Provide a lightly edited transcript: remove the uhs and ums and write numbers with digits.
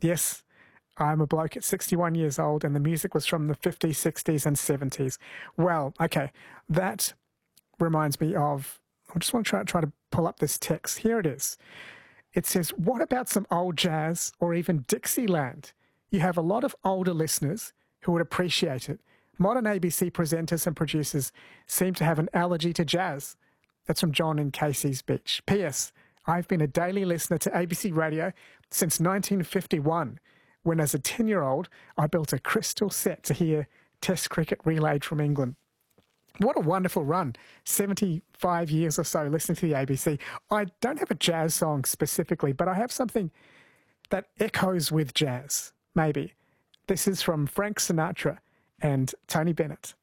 Yes, I'm a bloke at 61 years old, and the music was from the 50s, 60s, and 70s. Well, okay, that reminds me of. I just want to try to pull up this text. Here it is. It says, "What about some old jazz or even Dixieland? You have a lot of older listeners who would appreciate it. Modern ABC presenters and producers seem to have an allergy to jazz." That's from John in Casey's Beach. P.S. I've been a daily listener to ABC Radio since 1951, when as a 10-year-old I built a crystal set to hear Test cricket relayed from England. What a wonderful run. 75 years or so listening to the ABC. I don't have a jazz song specifically, but I have something that echoes with jazz, maybe. This is from Frank Sinatra and Tony Bennett.